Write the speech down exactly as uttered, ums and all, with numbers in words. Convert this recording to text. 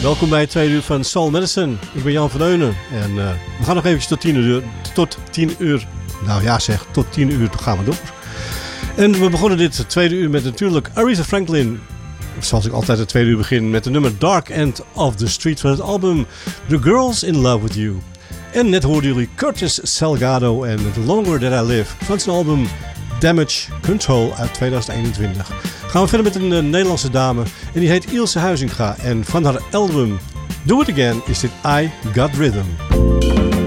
Welkom bij het tweede uur van Soul Medicine. Ik ben Jan van Deunen en uh, we gaan nog eventjes tot tien uur, tot tien uur, nou ja zeg, tot tien uur gaan we door. En we begonnen dit tweede uur met natuurlijk Aretha Franklin. Zoals ik altijd het tweede uur begin met de nummer Dark End of the Street van het album The Girls in Love With You. En net hoorden jullie Curtis Salgado en The Longer That I Live van zijn album Damage Control uit tweeduizend eenentwintig. Gaan we verder met een uh, Nederlandse dame en die heet Ilse Huizinga en van haar album Do It Again is dit I Got Rhythm.